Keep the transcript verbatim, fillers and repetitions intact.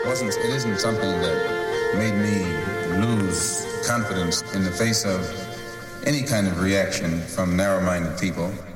wasn't, it isn't something that made me lose confidence in the face of any kind of reaction from narrow-minded people.